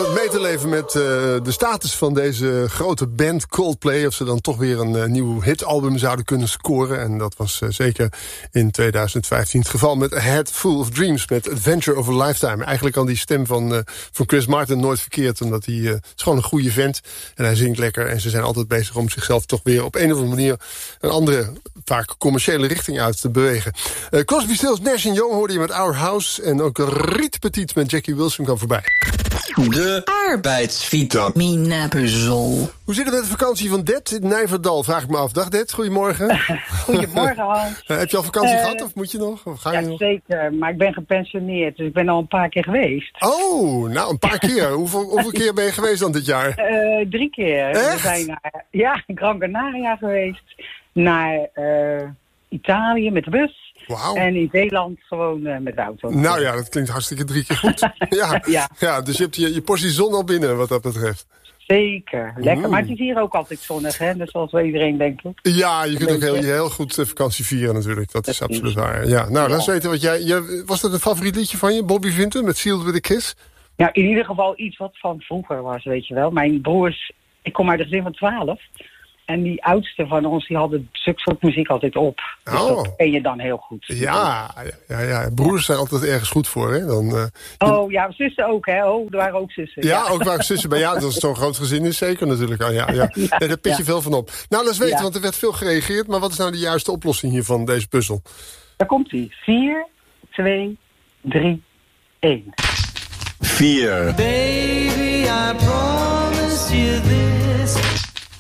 altijd mee te leven met de status van deze grote band Coldplay. Of ze dan toch weer een nieuw hitalbum zouden kunnen scoren. En dat was zeker in 2015 het geval met A Head Full of Dreams. Met Adventure of a Lifetime. Eigenlijk kan die stem van Chris Martin nooit verkeerd. Omdat hij is gewoon een goede vent. En hij zingt lekker. En ze zijn altijd bezig om zichzelf toch weer op een of andere manier een andere, vaak commerciële richting uit te bewegen. Crosby, Stills, Nash & Young hoorde je met Our House. En ook Riet Petit met Jackie Wilson kwam voorbij. De arbeidsvitamine-puzzel. Hoe zit het met de vakantie van Det in Nijverdal? Vraag ik me af. Dag Det, goedemorgen. Goedemorgen Hans. Heb je al vakantie gehad of moet je nog? Of ga je nog? Zeker, maar ik ben gepensioneerd, dus ik ben al een paar keer geweest. Oh, nou een paar keer. Hoeveel keer ben je geweest dan dit jaar? 3 keer. Echt? We zijn naar Gran Canaria geweest, naar Italië met de bus. Wauw. En in Zeeland gewoon met de auto. Nou ja, dat klinkt hartstikke 3 keer goed. Ja, dus je hebt je portie zon al binnen wat dat betreft. Zeker, lekker. Maar het is hier ook altijd zonnig, hè? Dus zoals wel iedereen denkt. Ja, je kunt ook heel goed vakantie vieren natuurlijk. Dat is absoluut waar. Ja, nou, laat eens weten wat jij... Was dat een favoriet liedje van je, Bobby Vinton, met Sealed with a Kiss? Ja, in ieder geval iets wat van vroeger was, weet je wel. Mijn broers, ik kom uit een gezin van 12... En die oudste van ons, die hadden zulke soort muziek altijd op. Dus dat ken je dan heel goed. Ja. Broers zijn altijd ergens goed voor, hè? Ja, zussen ook, hè? Oh, er waren ook zussen. Ja, ook waren zussen. Maar ja, dat is zo'n groot gezin is zeker natuurlijk. Ja. Nee, daar pik je veel van op. Nou, laat eens weten, want er werd veel gereageerd. Maar wat is nou de juiste oplossing hier van deze puzzel? Daar komt-ie. 4, 2, 3, 1. 4. Baby, I